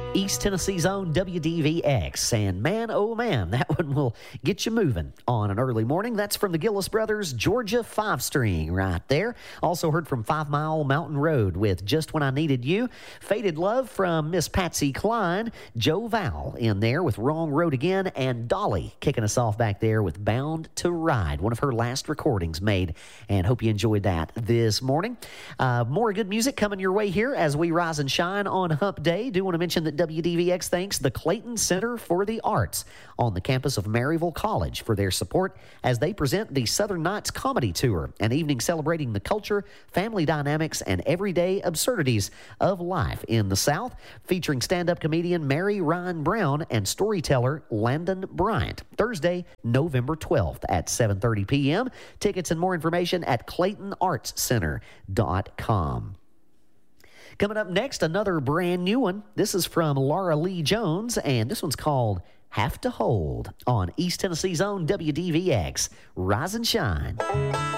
East Tennessee's own WDVX. And man, oh man, that one will get you moving on an early morning. That's from the Gillis Brothers, Georgia 5-string right there. Also heard from 5 Mile Mountain Road with Just When I Needed You. Faded Love from Miss Patsy Cline. Joe Val in there with Wrong Road Again. And Dolly kicking us off back there with Bound to Ride, one of her last recordings made. And hope you enjoyed that this morning. More good music coming your way here as we rise and shine on Hump Day. Do want to mention that WDVX thanks the Clayton Center for the Arts on the campus of Maryville College for their support as they present the Southern Nights Comedy Tour, an evening celebrating the culture, family dynamics, and everyday absurdities of life in the South, featuring stand-up comedian Mary Ryan Brown and storyteller Landon Bryant. Thursday, November 12th at 7:30 p.m. Tickets and more information at ClaytonArtsCenter.com. Coming up next, another brand new one. This is from Laura Lee Jones, and this one's called Have to Hold on East Tennessee's own WDVX. Rise and shine.